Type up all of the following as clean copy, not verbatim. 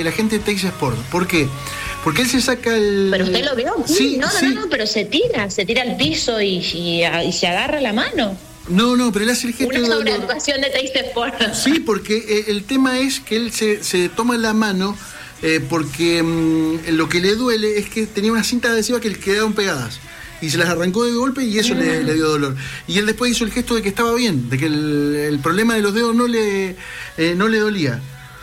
la gente de Teis Sport. ¿Por qué? Porque él se saca el... ¿Pero usted lo vio? Sí, no, sí. no, pero se tira al piso y se agarra la mano. No, pero él hace el gesto... Una sobreactuación de Teis Sport. Sí, porque el tema es que él se toma la mano porque lo que le duele es que tenía una cinta adhesiva que le quedaron pegadas. Y se las arrancó de golpe y eso le dio dolor. Y él después hizo el gesto de que estaba bien, de que el problema de los dedos no le dolía.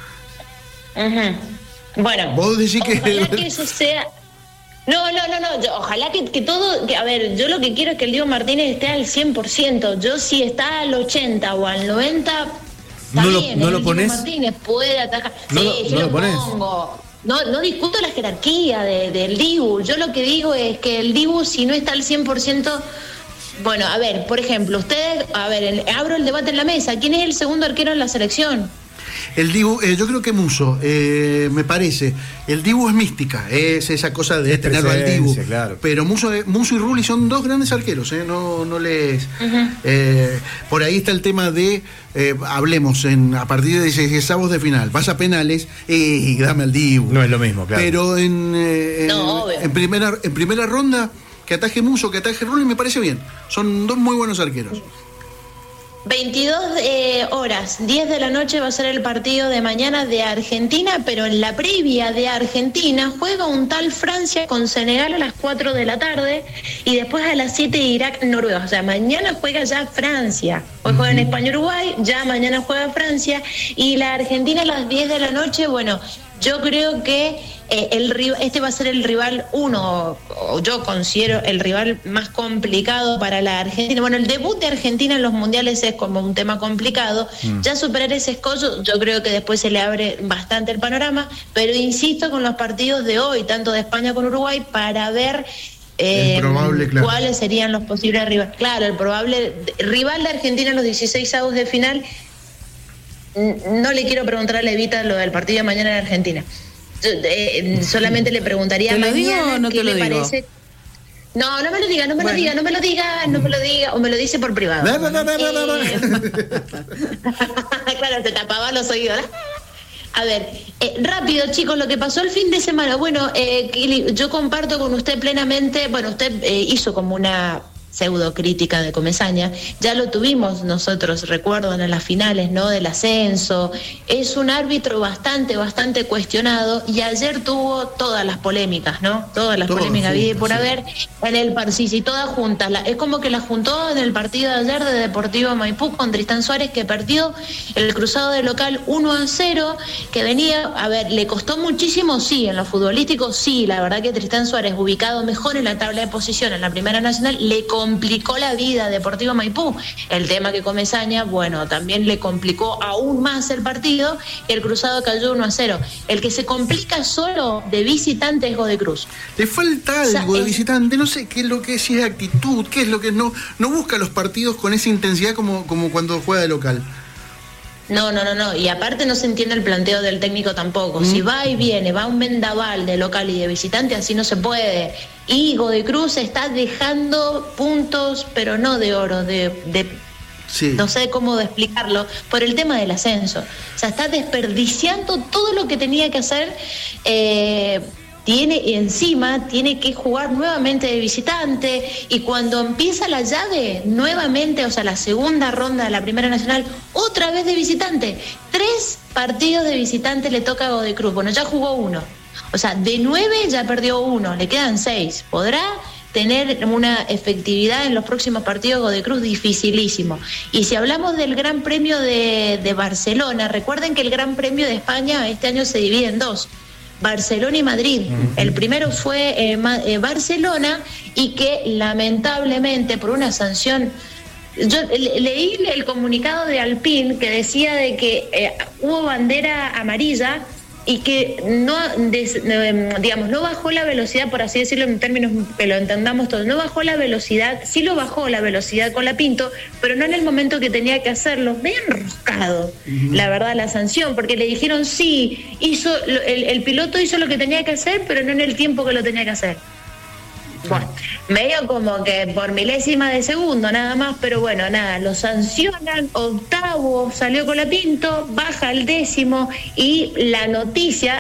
Bueno, vos decís ojalá que eso sea... No, ojalá que todo... a ver, yo lo que quiero es que el Diego Martínez esté al 100%. Yo si está al 80 o al 90... ¿No lo pones? Diego Martínez puede atacar. ¿No lo pones? Pongo. No discuto la jerarquía del Dibu. Yo lo que digo es que el Dibu, si no está al 100%... Bueno, a ver, por ejemplo, abro el debate en la mesa. ¿Quién es el segundo arquero en la selección? El Dibu, yo creo que Musso, me parece. El Dibu es mística, es esa cosa de tenerlo al Dibu. Claro. Pero Musso y Rulli son dos grandes arqueros, no les... por ahí está el tema de, hablemos, a partir de 16avos de final, vas a penales y dame al Dibu. No es lo mismo, claro. Pero en primera ronda, que ataje Musso, que ataje Rulli, me parece bien. Son dos muy buenos arqueros. 22 horas, 10 de la noche va a ser el partido de mañana de Argentina, pero en la previa de Argentina juega un tal Francia con Senegal a las 4 de la tarde y después a las 7 Irak-Noruega. O sea, mañana juega ya Francia. Hoy juega en España-Uruguay, ya mañana juega Francia y la Argentina a las 10 de la noche, bueno... Yo creo que este va a ser el rival o yo considero el rival más complicado para la Argentina. Bueno, el debut de Argentina en los mundiales es como un tema complicado. Ya superar ese escollo, yo creo que después se le abre bastante el panorama, pero insisto con los partidos de hoy, tanto de España como Uruguay, para ver... cuáles serían los posibles rivales. Claro, el probable rival de Argentina en los 16avos de final. No le quiero preguntar a Levita lo del partido de mañana en Argentina. Solamente le preguntaría mañana qué le parece. No me lo diga, no me lo diga, o me lo dice por privado. Claro, te tapaba los oídos. A ver, rápido chicos, lo que pasó el fin de semana. Bueno, yo comparto con usted plenamente. Bueno, usted hizo como una pseudo crítica de Comesaña, ya lo tuvimos nosotros, recuerdan, en las finales, ¿no?, del ascenso. Es un árbitro bastante cuestionado y ayer tuvo todas las polémicas, ¿no? Todas las polémicas había por haber en el partido, y todas juntas. Es como que las juntó en el partido de ayer de Deportivo Maipú con Tristán Suárez, que perdió el cruzado de local 1-0, que venía, a ver, le costó muchísimo, sí, en lo futbolístico, sí, la verdad que Tristán Suárez, ubicado mejor en la tabla de posición en la Primera Nacional, le complicó la vida a Deportivo Maipú. El tema que Comesaña, bueno, también le complicó aún más el partido y el cruzado cayó 1-0. El que se complica solo de visitante es Godoy Cruz. Le falta algo de visitante, no sé qué es lo que es, si es actitud, qué es lo que no busca los partidos con esa intensidad como cuando juega de local. No, y aparte no se entiende el planteo del técnico tampoco. Si va y viene, va un vendaval de local y de visitante, así no se puede. Y Godoy Cruz está dejando puntos, pero no de oro, sí. No sé cómo explicarlo, por el tema del ascenso. O sea, está desperdiciando todo lo que tenía que hacer. Tiene que jugar nuevamente de visitante, y cuando empieza la llave nuevamente, o sea, la segunda ronda de la Primera Nacional, otra vez de visitante. 3 partidos de visitante le toca a Godoy Cruz. Bueno, ya jugó 1, o sea, de 9 ya perdió 1, le quedan 6. ¿Podrá tener una efectividad en los próximos partidos Godoy Cruz? Dificilísimo. Y si hablamos del Gran Premio de Barcelona, recuerden que el Gran Premio de España este año se divide en 2, Barcelona y Madrid. El primero fue Barcelona, y que lamentablemente por una sanción, yo leí el comunicado de Alpine que decía de que hubo bandera amarilla y que no bajó la velocidad, por así decirlo en términos que lo entendamos todos, no bajó la velocidad, sí lo bajó la velocidad con la Pinto, pero no en el momento que tenía que hacerlo. Me ha enroscado, la verdad, la sanción, porque le dijeron sí, el piloto hizo lo que tenía que hacer, pero no en el tiempo que lo tenía que hacer. Bueno, medio como que por milésima de segundo nada más, pero bueno, nada, lo sancionan, 8º salió con la Pinto, baja al 10º, y la noticia